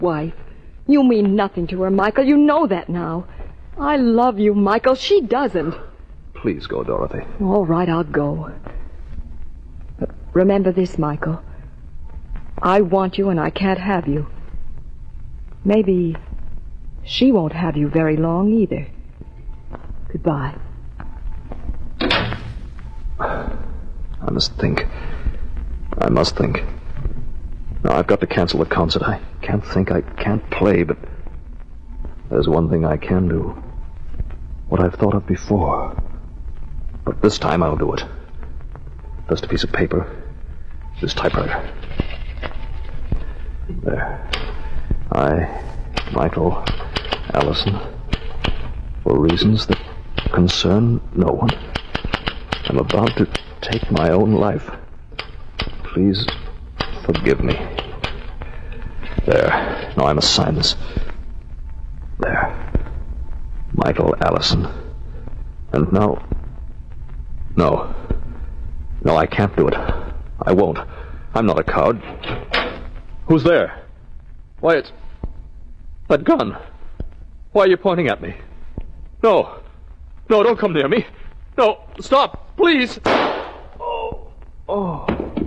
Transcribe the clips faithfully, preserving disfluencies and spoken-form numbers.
wife. You mean nothing to her, Michael. You know that now. I love you, Michael. She doesn't. Please go, Dorothy. All right, I'll go. But remember this, Michael. I want you and I can't have you. Maybe she won't have you very long either. Goodbye. I must think. I must think. Now, I've got to cancel the concert. I can't think, I can't play, but there's one thing I can do. What I've thought of before. But this time I'll do it. Just a piece of paper. This typewriter. There. I, Michael Allison, for reasons that concern no one, I'm about to take my own life. Please forgive me. There. Now I must sign this. There. Michael Allison. And now... No. No, I can't do it. I won't. I'm not a coward. Who's there? Why, it's... that gun. Why are you pointing at me? No. No, don't come near me. No, stop, please. Oh. Oh.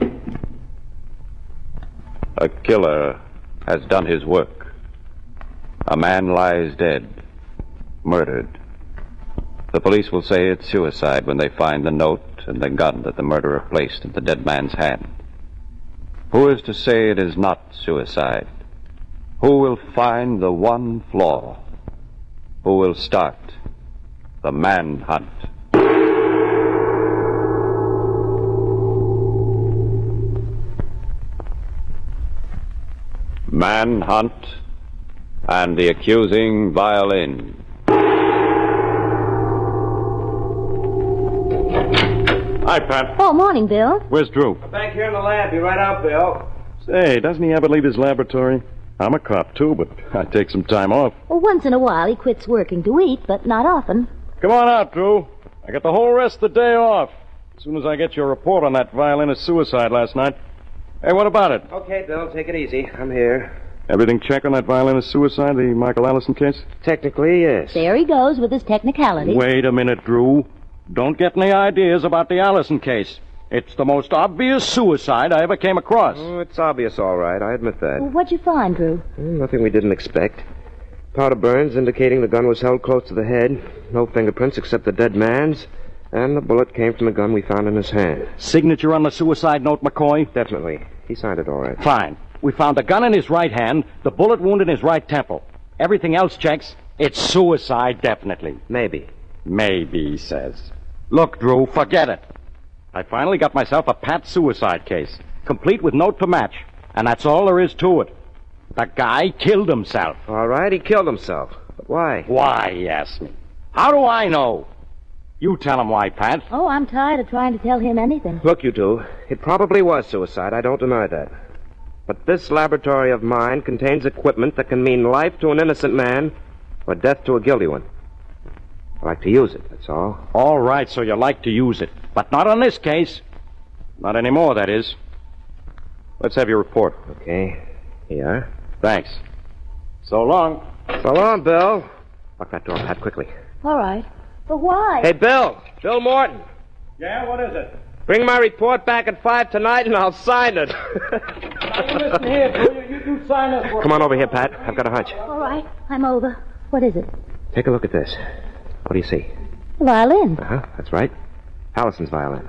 A killer has done his work. A man lies dead, murdered. The police will say it's suicide when they find the note and the gun that the murderer placed in the dead man's hand. Who is to say it is not suicide? Who will find the one flaw? Who will start the manhunt? Manhunt and the accusing violin. Hi, Pat. Oh, morning, Bill. Where's Drew? I'm back here in the lab. Be right out, Bill. Say, doesn't he ever leave his laboratory? I'm a cop, too, but I take some time off. Well, once in a while he quits working to eat, but not often. Come on out, Drew. I got the whole rest of the day off. As soon as I get your report on that violinist suicide last night. Hey, what about it? Okay, Bill, take it easy. I'm here. Everything check on that violinist suicide, the Michael Allison case? Technically, yes. There he goes with his technicality. Wait a minute, Drew. Don't get any ideas about the Allison case. It's the most obvious suicide I ever came across. Oh, it's obvious, all right. I admit that. Well, what'd you find, Drew? Mm, nothing we didn't expect. Powder burns indicating the gun was held close to the head. No fingerprints except the dead man's. And the bullet came from the gun we found in his hand. Signature on the suicide note, McCoy? Definitely. He signed it all right. Fine. We found the gun in his right hand, the bullet wound in his right temple. Everything else checks. It's suicide, definitely. Maybe. Maybe, he says. Look, Drew, forget it. I finally got myself a pat suicide case, complete with note to match. And that's all there is to it. The guy killed himself. All right, he killed himself. But why? Why, he asked me. How do I know? You tell him why, Pat. Oh, I'm tired of trying to tell him anything. Look, you two, it probably was suicide. I don't deny that. But this laboratory of mine contains equipment that can mean life to an innocent man or death to a guilty one. I like to use it, that's all. All right, so you like to use it. But not on this case. Not anymore, that is. Let's have your report. Okay. Here. Thanks. So long. So long, Bill. Lock that door, Pat, quickly. All right. But why? Hey, Bill. Bill Morton. Yeah, what is it? Bring my report back at five tonight and I'll sign it. Now, you listen here, Drew. You, you, you sign us. Come on over here, Pat. I've got a hunch. All right. I'm over. What is it? Take a look at this. What do you see? The violin. Uh-huh, that's right. Allison's violin.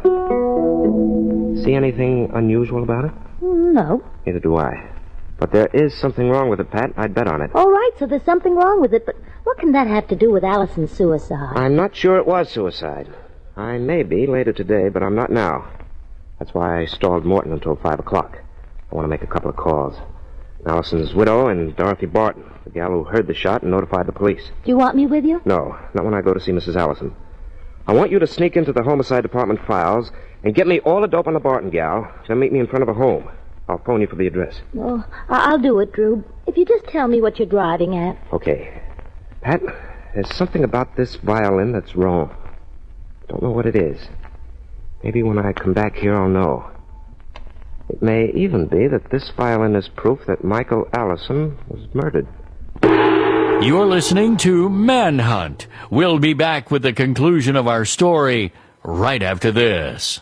See anything unusual about it? No. Neither do I. But there is something wrong with it, Pat. I'd bet on it. All right, so there's something wrong with it, but what can that have to do with Allison's suicide? I'm not sure it was suicide. I may be later today, but I'm not now. That's why I stalled Morton until five o'clock. I want to make a couple of calls. Allison's widow and Dorothy Barton, the gal who heard the shot and notified the police. Do you want me with you? No, not when I go to see Missus Allison. I want you to sneak into the homicide department files and get me all the dope on the Barton gal, then meet me in front of her home. I'll phone you for the address. Oh, I- I'll do it, Drew. If you just tell me what you're driving at. Okay. Pat, there's something about this violin that's wrong. Don't know what it is. Maybe when I come back here, I'll know. It may even be that this violin is proof that Michael Allison was murdered. You're listening to Manhunt. We'll be back with the conclusion of our story right after this.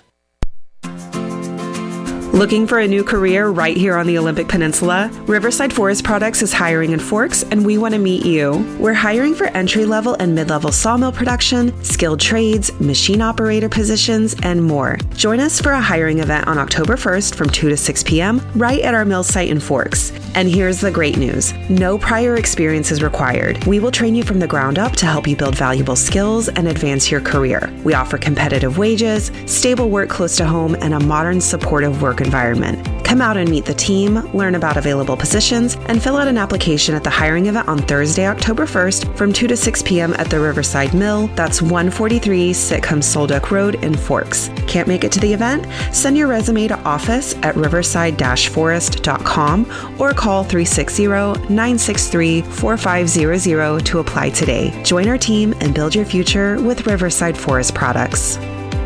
Looking for a new career right here on the Olympic Peninsula? Riverside Forest Products is hiring in Forks, and we want to meet you. We're hiring for entry-level and mid-level sawmill production, skilled trades, machine operator positions, and more. Join us for a hiring event on October first from two to six p.m. right at our mill site in Forks. And here's the great news. No prior experience is required. We will train you from the ground up to help you build valuable skills and advance your career. We offer competitive wages, stable work close to home, and a modern, supportive work environment. Come out and meet the team, learn about available positions, and fill out an application at the hiring event on Thursday, October first from two to six p.m. at the Riverside Mill. That's one forty-three Sitcom Solduck Road in Forks. Can't make it to the event? Send your resume to office at riverside dash forest dot com or call three six zero, nine six three, four five zero zero to apply today. Join our team and build your future with Riverside Forest Products.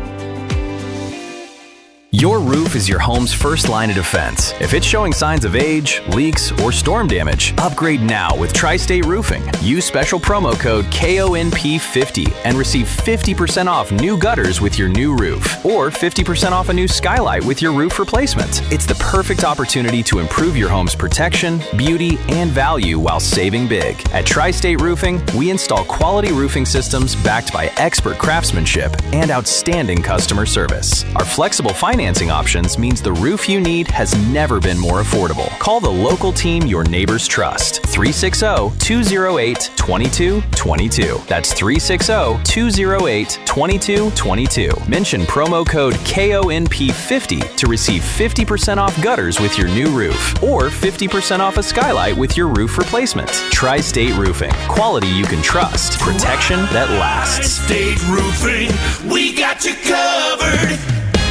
Your roof is your home's first line of defense. If it's showing signs of age, leaks, or storm damage, upgrade now with Tri-State Roofing. Use special promo code K O N P fifty and receive fifty percent off new gutters with your new roof, or fifty percent off a new skylight with your roof replacement. It's the perfect opportunity to improve your home's protection, beauty, and value while saving big. At Tri-State Roofing, we install quality roofing systems backed by expert craftsmanship and outstanding customer service. Our flexible financing Financing options means the roof you need has never been more affordable. Call the local team your neighbors trust. three six zero, two zero eight, two two two two. That's three six zero, two zero eight, two two two two. Mention promo code K O N P fifty to receive fifty percent off gutters with your new roof, or fifty percent off a skylight with your roof replacement. Tri-State Roofing. Quality you can trust. Protection that lasts. Tri-State Roofing. We got you covered.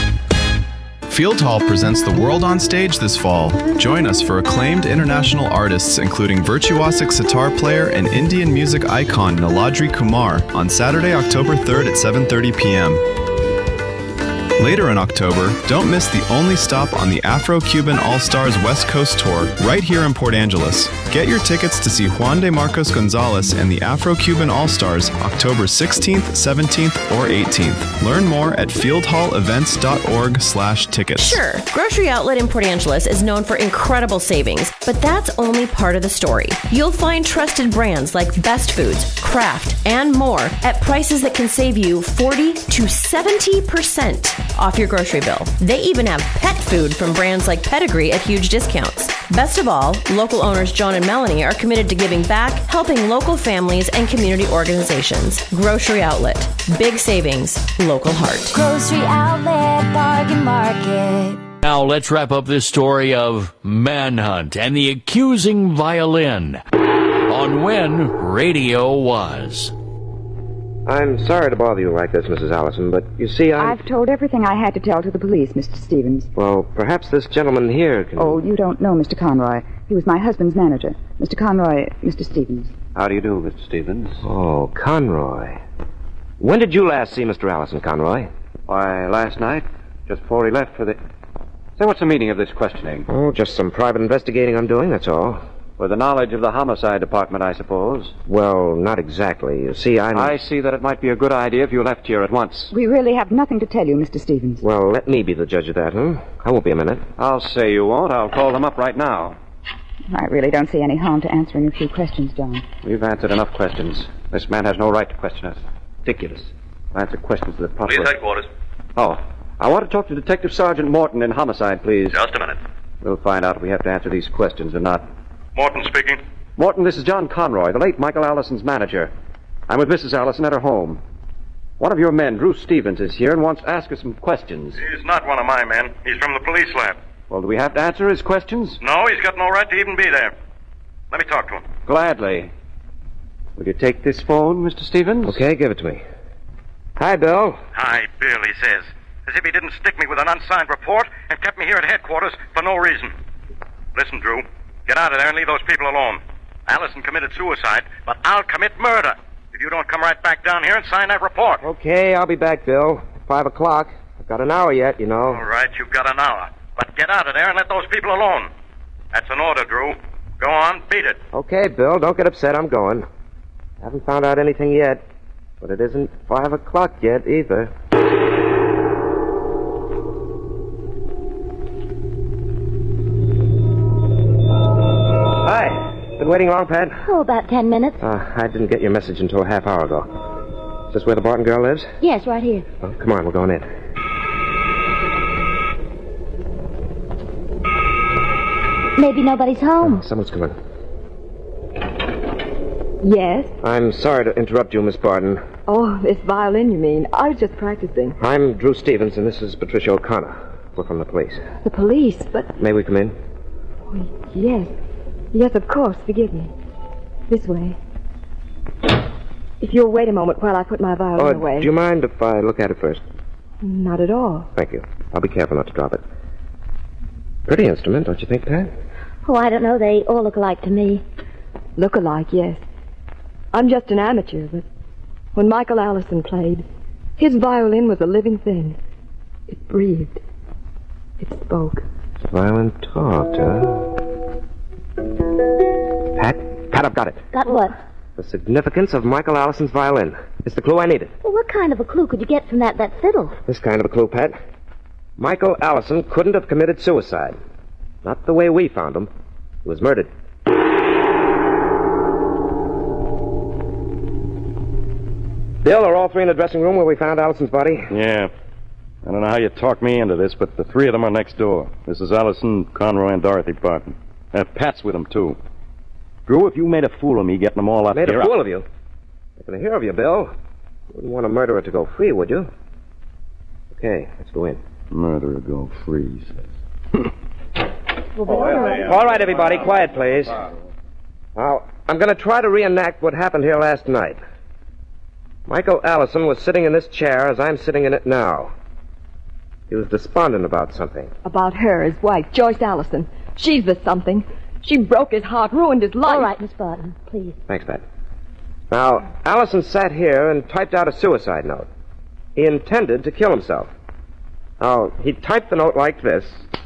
Field Hall presents The World on Stage this fall. Join us for acclaimed international artists including virtuosic sitar player and Indian music icon Niladri Kumar on Saturday, October third at seven thirty p.m. Later in October, don't miss the only stop on the Afro-Cuban All-Stars West Coast Tour right here in Port Angeles. Get your tickets to see Juan de Marcos Gonzalez and the Afro-Cuban All-Stars October sixteenth, seventeenth, or eighteenth. Learn more at fieldhallevents.org slash tickets. Sure, Grocery Outlet in Port Angeles is known for incredible savings, but that's only part of the story. You'll find trusted brands like Best Foods, Kraft, and more at prices that can save you forty to seventy percent off your grocery bill. They even have pet food from brands like Pedigree at huge discounts. Best of all, local owners John and Melanie are committed to giving back, helping local families and community organizations. Grocery Outlet. Big savings. Local heart. Grocery Outlet Bargain Market. Now let's wrap up this story of Manhunt and the accusing violin on When Radio Was. I'm sorry to bother you like this, Missus Allison, but you see, I... I've told everything I had to tell to the police, Mister Stevens. Well, perhaps this gentleman here can... Oh, you don't know Mister Conroy. He was my husband's manager. Mister Conroy, Mister Stevens. How do you do, Mister Stevens? Oh, Conroy. When did you last see Mister Allison, Conroy? Why, last night, just before he left for the... Say, what's the meaning of this questioning? Oh, just some private investigating I'm doing, that's all. With the knowledge of the homicide department, I suppose. Well, not exactly. You see, I'm... I see that it might be a good idea if you left here at once. We really have nothing to tell you, Mister Stevens. Well, let me be the judge of that, huh? I won't be a minute. I'll say you won't. I'll call them up right now. I really don't see any harm to answering a few questions, John. We've answered enough questions. This man has no right to question us. Ridiculous. We'll answer questions to the proper... Police headquarters. Oh, I want to talk to Detective Sergeant Morton in homicide, please. Just a minute. We'll find out if we have to answer these questions or not. Morton speaking. Morton, this is John Conroy, the late Michael Allison's manager. I'm with Missus Allison at her home. One of your men, Bruce Stevens, is here and wants to ask us some questions. He's not one of my men. He's from the police lab. Well, do we have to answer his questions? No, he's got no right to even be there. Let me talk to him. Gladly. Will you take this phone, Mister Stevens? Okay, give it to me. Hi, Bill. Hi, Bill, he says. As if he didn't stick me with an unsigned report and kept me here at headquarters for no reason. Listen, Drew. Get out of there and leave those people alone. Allison committed suicide, but I'll commit murder if you don't come right back down here and sign that report. Okay, I'll be back, Bill. Five o'clock. I've got an hour yet, you know. All right, you've got an hour. But get out of there and let those people alone. That's an order, Drew. Go on, beat it. Okay, Bill, don't get upset. I'm going. Haven't found out anything yet, but it isn't five o'clock yet either. Hi. Been waiting long, Pat? Oh, about ten minutes. Uh, I didn't get your message until a half hour ago. Is this where the Barton girl lives? Yes, right here. Oh, come on, we're going in. Maybe nobody's home. Oh, someone's coming. Yes? I'm sorry to interrupt you, Miss Barton. Oh, this violin, you mean? I was just practicing. I'm Drew Stevens, and this is Patricia O'Connor. We're from the police. The police, but... May we come in? Oh, yes. Yes, of course. Forgive me. This way. If you'll wait a moment while I put my violin Oh, away. do you mind if I look at it first? Not at all. Thank you. I'll be careful not to drop it. Pretty instrument, don't you think, Pat? Oh, I don't know. They all look alike to me. Look alike, yes. I'm just an amateur, but when Michael Allison played, his violin was a living thing. It breathed. It spoke. Violin talked, huh? Pat? Pat, I've got it. Got what? The significance of Michael Allison's violin. It's the clue I needed. Well, what kind of a clue could you get from that, that fiddle? This kind of a clue, Pat. Michael Allison couldn't have committed suicide. Not the way we found him. He was murdered. Bill, are all three in the dressing room where we found Allison's body? Yeah. I don't know how you talked me into this, but the three of them are next door. Missus Allison, Conroy, and Dorothy Barton. Uh, Pat's with them, too. Drew, if you made a fool of me getting them all up Made here... a fool of you? I can hear of you, Bill. You wouldn't want a murderer to go free, would you? Okay, let's go in. Murderer go free, he says. All right, everybody, quiet, please. Now, I'm going to try to reenact what happened here last night. Michael Allison was sitting in this chair as I'm sitting in it now. He was despondent about something. About her, his wife, Joyce Allison. She's the something. She broke his heart, ruined his life. All right, Miss Barton, please. Thanks, Pat. Now, Allison sat here and typed out a suicide note. He intended to kill himself. Now, he typed the note like this,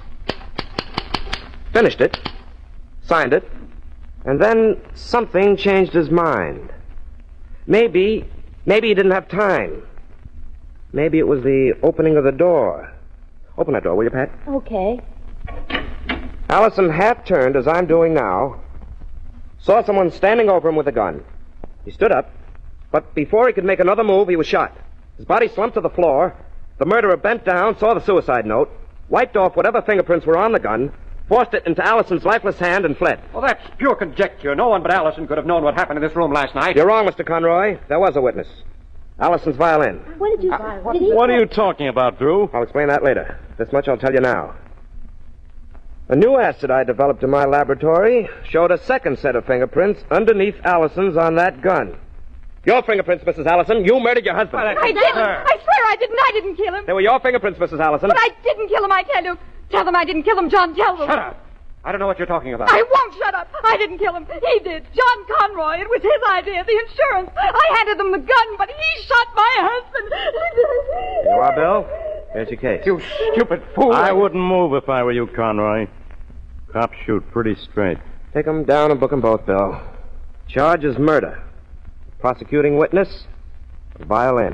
finished it, signed it, and then something changed his mind. Maybe, maybe he didn't have time. Maybe it was the opening of the door. Open that door, will you, Pat? Okay. Allison half turned, as I'm doing now, saw someone standing over him with a gun. He stood up, but before he could make another move, he was shot. His body slumped to the floor. The murderer bent down, saw the suicide note, wiped off whatever fingerprints were on the gun, forced it into Allison's lifeless hand, and fled. Well, that's pure conjecture. No one but Allison could have known what happened in this room last night. You're wrong, Mister Conroy. There was a witness. Allison's violin. What did you... Uh, what, what are you talking about, Drew? I'll explain that later. This much I'll tell you now. A new acid I developed in my laboratory showed a second set of fingerprints underneath Allison's on that gun. Your fingerprints, Missus Allison. You murdered your husband. I didn't. I swear I didn't. I didn't kill him. They were your fingerprints, Missus Allison. But I didn't kill him, I tell you. Tell them I didn't kill him, John. Tell them. Shut up. I don't know what you're talking about. I won't shut up. I didn't kill him. He did. John Conroy. It was his idea. The insurance. I handed him the gun, but he shot my husband. Here you are, Bill. Here's your case. You stupid fool. I wouldn't move if I were you, Conroy. Cops shoot pretty straight. Take them down and book them both, Bill. Charge is murder. Prosecuting witness, a violin.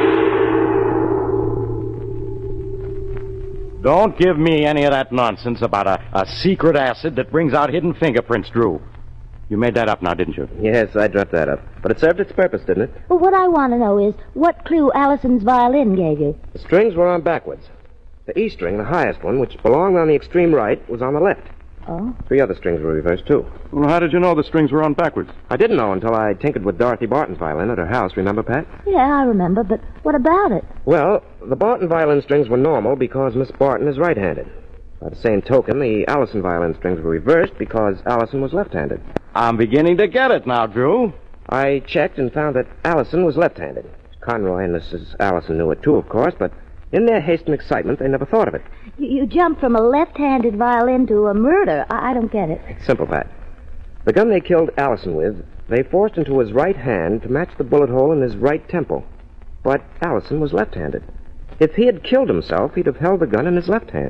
Don't give me any of that nonsense about a, a secret acid that brings out hidden fingerprints, Drew. You made that up now, didn't you? Yes, I dropped that up. But it served its purpose, didn't it? Well, what I want to know is what clue Allison's violin gave you. The strings were on backwards. The E string, the highest one, which belonged on the extreme right, was on the left. Oh? Three other strings were reversed, too. Well, how did you know the strings were on backwards? I didn't know until I tinkered with Dorothy Barton's violin at her house, remember, Pat? Yeah, I remember, but what about it? Well, the Barton violin strings were normal because Miss Barton is right-handed. By the same token, the Allison violin strings were reversed because Allison was left-handed. I'm beginning to get it now, Drew. I checked and found that Allison was left-handed. Conroy and Missus Allison knew it, too, of course, but in their haste and excitement, they never thought of it. You, you jumped from a left-handed violin to a murder. I, I don't get it. It's simple, Pat. The gun they killed Allison with, they forced into his right hand to match the bullet hole in his right temple. But Allison was left-handed. If he had killed himself, he'd have held the gun in his left hand.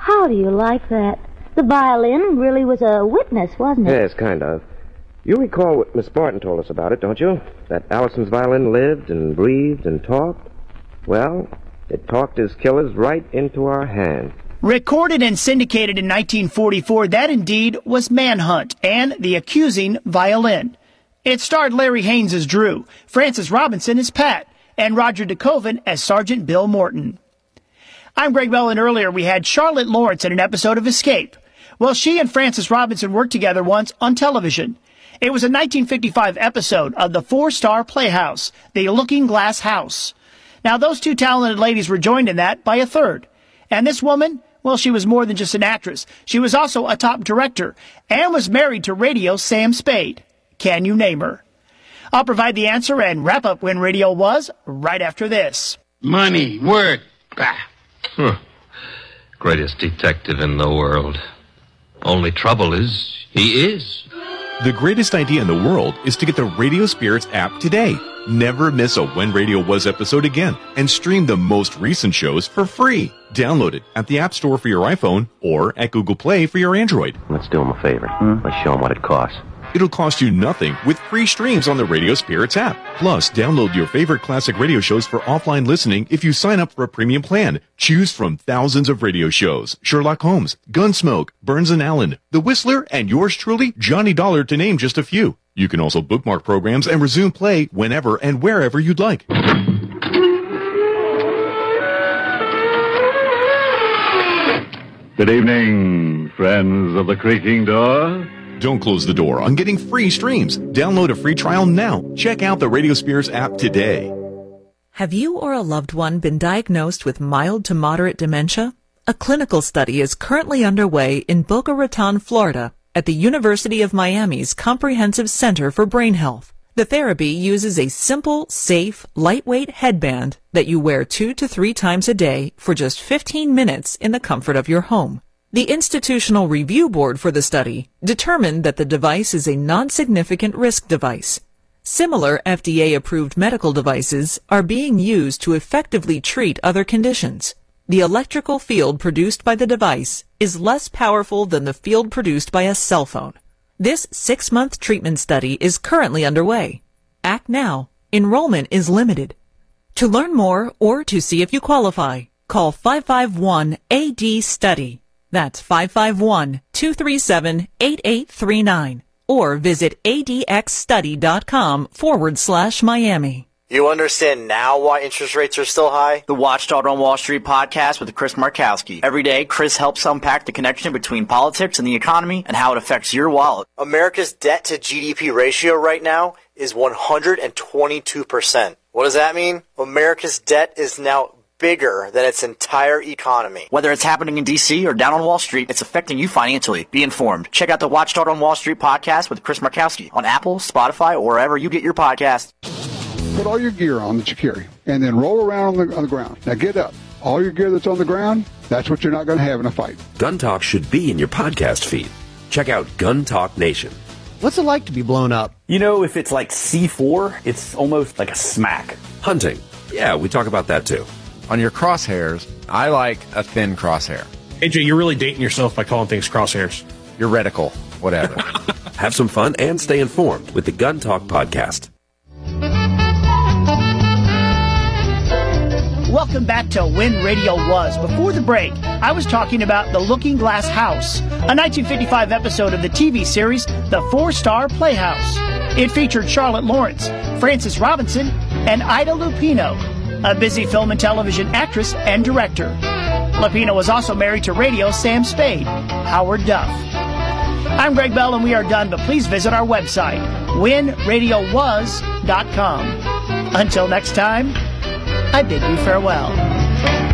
How do you like that? The violin really was a witness, wasn't it? Yes, kind of. You recall what Miss Barton told us about it, don't you? That Allison's violin lived and breathed and talked? Well, it talked his killers right into our hands. Recorded and syndicated in nineteen forty-four, that indeed was Manhunt and The Accusing Violin. It starred Larry Haynes as Drew, Francis Robinson as Pat, and Roger DeKoven as Sergeant Bill Morton. I'm Greg Bell, and earlier we had Charlotte Lawrence in an episode of Escape. Well, she and Francis Robinson worked together once on television. It was a nineteen fifty-five episode of the four-star Playhouse, The Looking Glass House. Now, those two talented ladies were joined in that by a third. And this woman, well, she was more than just an actress. She was also a top director and was married to radio's Sam Spade. Can you name her? I'll provide the answer and wrap up when radio was right after this. Money, work. Ah. Huh. Greatest detective in the world. Only trouble is, he is. The greatest idea in the world is to get the Radio Spirits app today. Never miss a When Radio Was episode again and stream the most recent shows for free. Download it at the App Store for your iPhone or at Google Play for your Android. Let's do him a favor. Hmm? Let's show him what it costs. It'll cost you nothing with free streams on the Radio Spirits app. Plus, download your favorite classic radio shows for offline listening if you sign up for a premium plan. Choose from thousands of radio shows. Sherlock Holmes, Gunsmoke, Burns and Allen, The Whistler, and yours truly, Johnny Dollar, to name just a few. You can also bookmark programs and resume play whenever and wherever you'd like. Good evening, friends of the creaking door. Don't close the door on getting free streams. Download a free trial now. Check out the Radio Spirits app today. Have you or a loved one been diagnosed with mild to moderate dementia? A clinical study is currently underway in Boca Raton, Florida, at the University of Miami's Comprehensive Center for Brain Health. The therapy uses a simple, safe, lightweight headband that you wear two to three times a day for just fifteen minutes in the comfort of your home. The Institutional Review Board for the study determined that the device is a non-significant risk device. Similar F D A-approved medical devices are being used to effectively treat other conditions. The electrical field produced by the device is less powerful than the field produced by a cell phone. This six-month treatment study is currently underway. Act now. Enrollment is limited. To learn more or to see if you qualify, call five five one A D study. That's five five one, two three seven, eight eight three nine. Or visit adxstudy.com forward slash Miami. You understand now why interest rates are still high? The Watchdog on Wall Street podcast with Chris Markowski. Every day, Chris helps unpack the connection between politics and the economy and how it affects your wallet. America's debt to G D P ratio right now is one hundred twenty-two percent. What does that mean? America's debt is now bigger than its entire economy. Whether it's happening in D C or down on Wall Street, it's affecting you financially. Be informed. Check out the Watchdog on Wall Street podcast with Chris Markowski on Apple, Spotify, or wherever you get your podcasts. Put all your gear on that you carry, and then roll around on the, on the ground. Now get up. All your gear that's on the ground, that's what you're not going to have in a fight. Gun Talk should be in your podcast feed. Check out Gun Talk Nation. What's it like to be blown up? You know, if it's like C four, it's almost like a smack. Hunting. Yeah, we talk about that too. On your crosshairs, I like a thin crosshair. A J, you're really dating yourself by calling things crosshairs. Your reticle, whatever. Have some fun and stay informed with the Gun Talk podcast. Welcome back to When Radio Was. Before the break, I was talking about The Looking Glass House, a nineteen fifty-five episode of the T V series The Four-Star Playhouse. It featured Charlotte Lawrence, Francis Robinson, and Ida Lupino, a busy film and television actress and director. Lupino was also married to radio's Sam Spade, Howard Duff. I'm Greg Bell, and we are done, but please visit our website, when radio was dot com. Until next time, I bid you farewell.